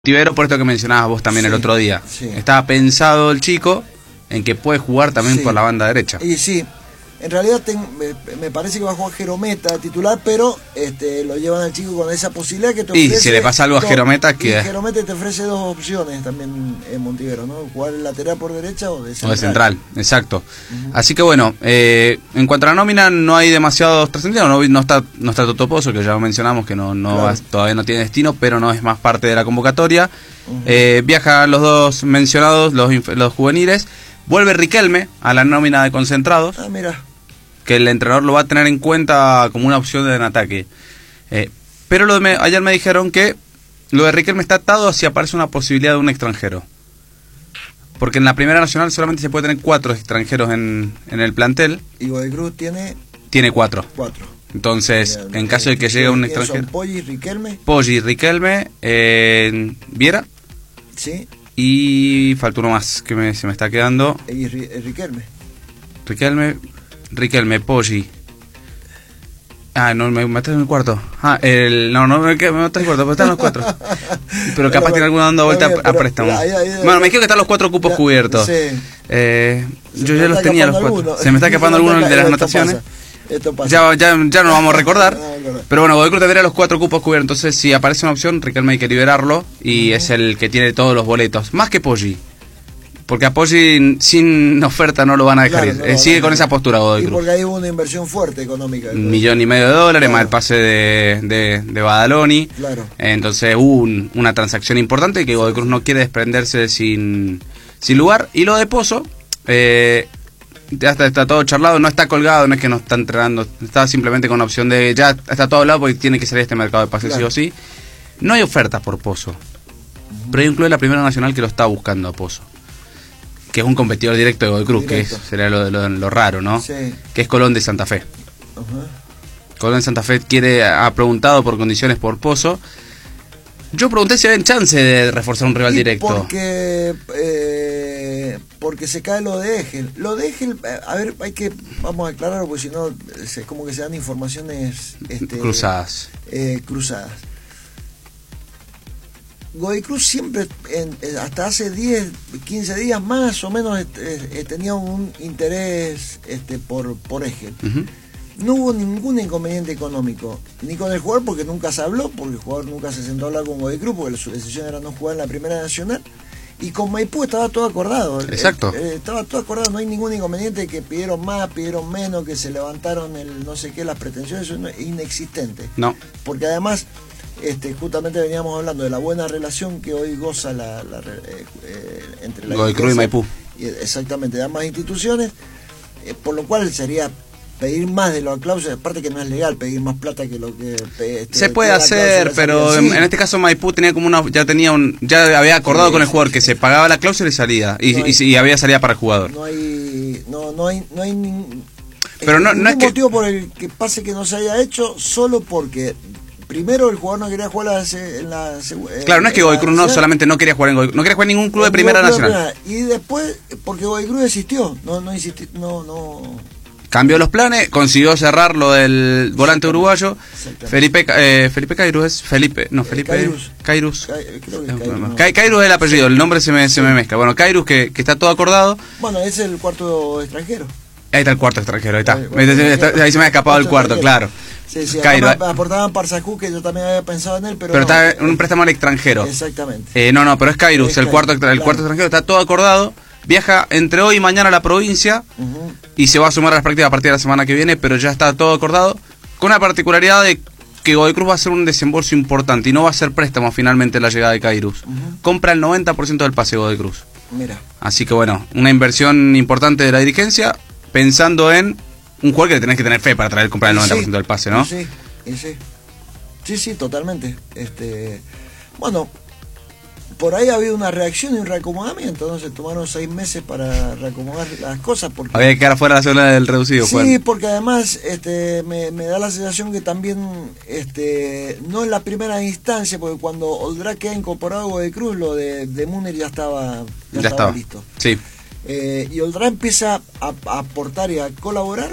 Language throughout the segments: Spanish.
Tivero, por esto que mencionabas vos también el otro día. Sí. Estaba pensado el chico en que puede jugar también Sí. por la banda derecha. Y sí, en realidad me parece que va a jugar Jerometa titular, pero lo llevan al chico con esa posibilidad que te Y ofrece. si le pasa algo a Jerometa, y que Jerometa te ofrece dos opciones también en Montivero, ¿no? Jugar lateral por derecha o de central. o de central, exacto. Así que bueno, en cuanto a la nómina no hay demasiados trascendidos, no está Toto Pozo, que ya mencionamos que Claro. todavía no tiene destino, pero no es más parte de la convocatoria. Viajan los dos mencionados, los juveniles. Vuelve Riquelme a la nómina de concentrados, Ah, mira. que el entrenador lo va a tener en cuenta como una opción en ataque. Pero ayer me dijeron que lo de Riquelme está atado si aparece una posibilidad de un extranjero. Porque en la Primera Nacional solamente se puede tener 4 extranjeros en el plantel. Y Godoy Cruz tiene Tiene 4. 4. Entonces, en caso de que llegue un extranjero... Son Poggi, Riquelme, Poggi, Riquelme, Viera, sí, y falta uno más que se me está quedando. y Riquelme. Riquelme, Poggi. Ah, no, me estás en el cuarto. Ah, no, me estás en el cuarto, pero están los 4. Pero capaz tiene alguna dando vuelta a préstamo. Bueno, me dijeron que están los 4 cupos cubiertos. Sí. Yo ya los tenía los 4. Se me está escapando alguno de las anotaciones. Esto pasa. Ya no lo vamos a recordar. No. Pero bueno, Godoy Cruz tendría los 4 cupos cubiertos. Entonces, si aparece una opción, Riquelme hay que liberarlo. Y es el que tiene todos los boletos. Más que Poggi. Porque a Poggi sin oferta no lo van a dejar Claro, ir. no, Sigue no. con esa postura Godoy Y Cruz. porque hay una inversión fuerte económica. $1,500,000, más el pase de Badaloni. Claro. Entonces hubo una transacción importante que Godoy Cruz no quiere desprenderse sin lugar. Y lo de Pozo, ya está todo charlado, no está colgado, no es que no está entrenando, está simplemente con opción de, ya está todo hablado porque tiene que salir este mercado de pases Claro. sí o sí. No hay oferta por Pozo, pero hay un club de la Primera Nacional que lo está buscando a Pozo, que es un competidor directo de Godoy Cruz, Directo. que sería lo raro, ¿no? Sí. Que es Colón de Santa Fe. Ajá. Colón de Santa Fe ha preguntado por condiciones por Pozo. Yo pregunté si había chance de reforzar un rival Y directo. porque se cae lo de Egel. Lo de Egel, a ver, vamos a aclararlo, porque si no, como que se dan informaciones Cruzadas. Cruzadas. Godoy Cruz siempre, hasta hace 10, 15 días más o menos, tenía un interés por Egel. Ujú. No hubo ningún inconveniente económico, ni con el jugador, porque nunca se habló, porque el jugador nunca se sentó a hablar con Godoy Cruz, porque su decisión era no jugar en la Primera Nacional, y con Maipú estaba todo acordado. Exacto. Estaba todo acordado, no hay ningún inconveniente, que pidieron más, pidieron menos, que se levantaron el no sé qué, las pretensiones, eso es inexistente. No. Porque además, justamente veníamos hablando de la buena relación que hoy goza entre la Godoy Cruz y Maipú. Exactamente, de ambas instituciones, por lo cual sería pedir más de la cláusula, aparte que no es legal pedir más plata que lo que Se puede la hacer, cláusula pero salía. Sí. en este caso Maipú tenía como ya había acordado Sí, con el sí, jugador sí. que se pagaba la cláusula y salía, y había salida para el jugador. No hay ningún Pero no es que- motivo por el que pase que no se haya hecho, solo porque primero el jugador no quería jugar Claro, no es que Godoy Cruz solamente no quería jugar en Godoy Cruz, no quería jugar en ningún club de Primera Nacional. Y después, porque Godoy Cruz existió, no insistió, no. Cambió los planes, consiguió cerrar lo del volante uruguayo. Exactamente. Felipe Cairuz es Felipe Cairuz. Creo que no. Cairuz es el apellido, el nombre se me mezcla. Bueno, Cairuz que está todo acordado. Bueno, es el cuarto extranjero. Ahí está el cuarto extranjero, ahí está. Ahí se me ha escapado el Cuarto cuarto, extranjero. claro. Sí, Cairo, aportaban Parsacú, que yo también había pensado en él, pero no. está en un préstamo al extranjero. Exactamente. No, pero es Cairuz, el cuarto claro. extranjero, está todo acordado. Viaja entre hoy y mañana a la provincia Ujú. y se va a sumar a las prácticas a partir de la semana que viene, pero ya está todo acordado, con la particularidad de que Godoy Cruz va a hacer un desembolso importante y no va a ser préstamo finalmente la llegada de Cairuz. Compra el 90% del pase Godoy Cruz. Mira. Así que bueno, una inversión importante de la dirigencia, pensando en un jugador que le tenés que tener fe para traer comprar el 90% del pase, ¿no? Sí. Sí, totalmente. Bueno, por ahí ha habido una reacción y un reacomodamiento, entonces tomaron 6 meses para reacomodar las cosas. Porque Había que quedar fuera de la zona del reducido, sí, Juan. porque además me da la sensación que también, no en la primera instancia, porque cuando Oldrak queda incorporado a Godoy Cruz, lo de Munir ya estaba listo. Sí. Y Oldrak empieza a aportar y a colaborar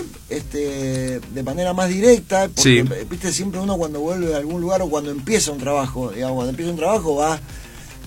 de manera más directa, porque Sí. viste, siempre uno cuando vuelve a algún lugar o cuando empieza un trabajo, digamos, cuando empieza un trabajo va